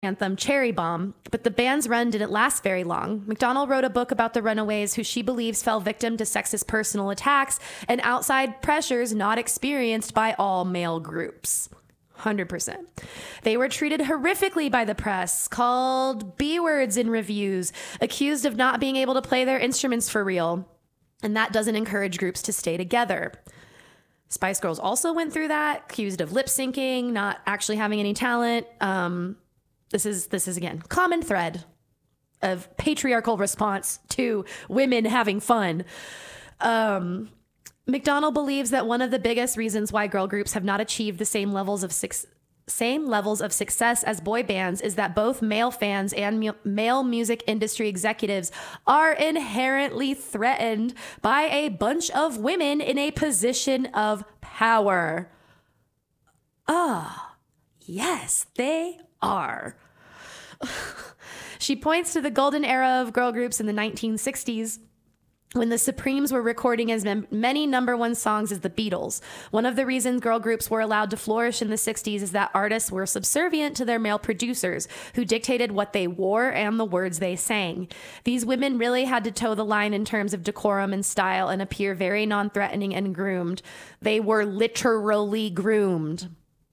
anthem Cherry Bomb, but the band's run didn't last very long. McDonald wrote a book about the Runaways, who she believes fell victim to sexist personal attacks and outside pressures not experienced by all male groups. 100%. They were treated horrifically by the press, called B-words in reviews, accused of not being able to play their instruments for real, and that doesn't encourage groups to stay together. Spice Girls also went through that, accused of lip syncing, not actually having any talent. This is again, common thread of patriarchal response to women having fun. McDonald believes that one of the biggest reasons why girl groups have not achieved the same levels of success as boy bands is that both male fans and male music industry executives are inherently threatened by a bunch of women in a position of power. Yes, they are. She points to the golden era of girl groups in the 1960s, when the Supremes were recording as many number one songs as the Beatles. One of the reasons girl groups were allowed to flourish in the 60s is that artists were subservient to their male producers, who dictated what they wore and the words they sang. These women really had to toe the line in terms of decorum and style and appear very non-threatening and groomed. They were literally groomed.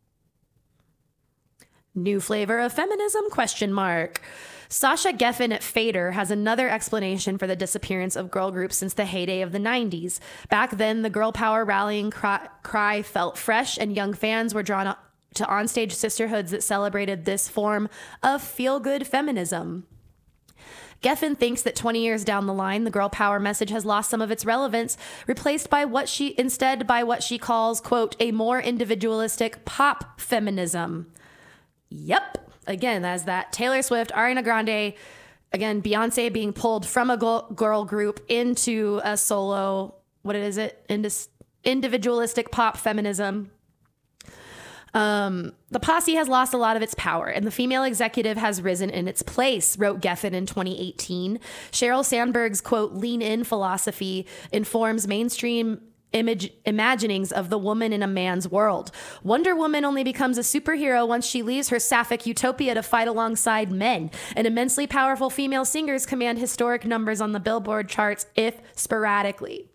New flavor of feminism? ? Sasha Geffen at Fader has another explanation for the disappearance of girl groups since the heyday of the 90s. Back then, the girl power rallying cry felt fresh, and young fans were drawn to onstage sisterhoods that celebrated this form of feel-good feminism. Geffen thinks that 20 years down the line, the girl power message has lost some of its relevance, replaced by what she calls, quote, a more individualistic pop feminism. Yep. Again, as that Taylor Swift, Ariana Grande, again, Beyonce being pulled from a girl group into a solo, individualistic pop feminism. The posse has lost a lot of its power, and the female executive has risen in its place, wrote Geffen in 2018. Sheryl Sandberg's, quote, lean in philosophy informs mainstream imaginings of the woman in a man's world. Wonder Woman only becomes a superhero once she leaves her sapphic utopia to fight alongside men. And immensely powerful female singers command historic numbers on the Billboard charts, if sporadically.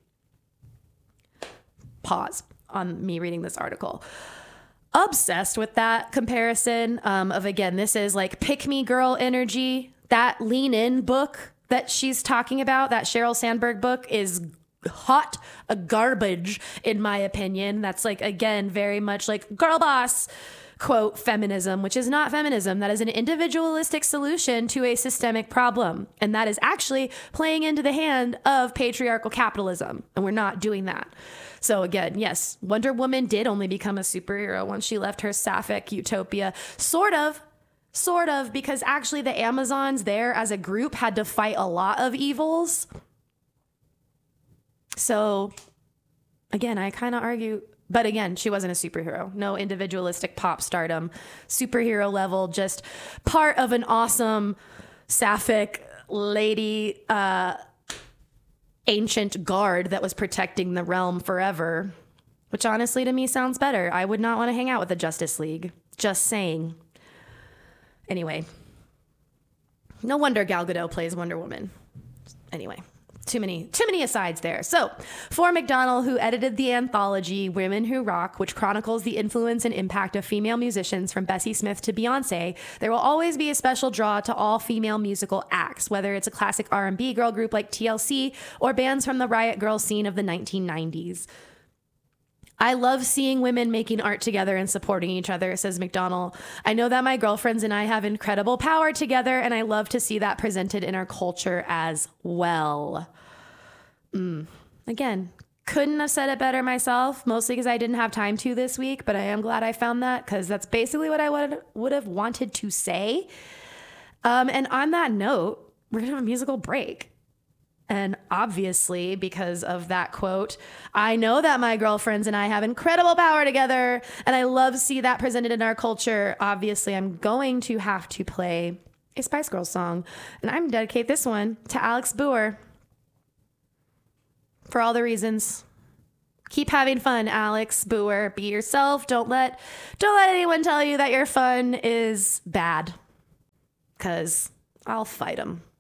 Pause on me reading this article. Obsessed with that comparison of, again, this is like pick me girl energy. That Lean In book that she's talking about, that Sheryl Sandberg book, is hot garbage, in my opinion. That's like, again, very much like girl boss, quote, feminism, which is not feminism. That is an individualistic solution to a systemic problem. And that is actually playing into the hand of patriarchal capitalism. And we're not doing that. So again, yes, Wonder Woman did only become a superhero once she left her sapphic utopia. Sort of, because actually the Amazons there as a group had to fight a lot of evils. So, again, I kind of argue, but again, she wasn't a superhero. No individualistic pop stardom, superhero level, just part of an awesome sapphic lady, ancient guard that was protecting the realm forever, which honestly to me sounds better. I would not want to hang out with the Justice League. Just saying. Anyway, no wonder Gal Gadot plays Wonder Woman. Anyway. Too many asides there. So, for McDonald, who edited the anthology Women Who Rock, which chronicles the influence and impact of female musicians from Bessie Smith to Beyonce, there will always be a special draw to all female musical acts, whether it's a classic R&B girl group like TLC or bands from the Riot Grrrl scene of the 1990s. I love seeing women making art together and supporting each other, says McDonald. I know that my girlfriends and I have incredible power together, and I love to see that presented in our culture as well. Again, couldn't have said it better myself, mostly because I didn't have time to this week, but I am glad I found that, because that's basically what I would have wanted to say. And on that note, we're going to have a musical break. And obviously, because of that quote, I know that my girlfriends and I have incredible power together, and I love to see that presented in our culture. Obviously, I'm going to have to play a Spice Girls song, and I'm going to dedicate this one to Alex Boer. For all the reasons. Keep having fun, Alex Boer. Be yourself. Don't let anyone tell you that your fun is bad. because I'll fight him.